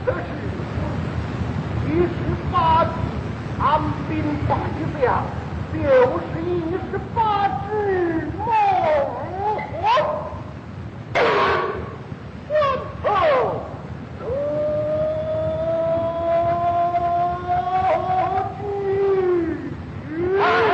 这是18计，按兵摆将，就是18之谋。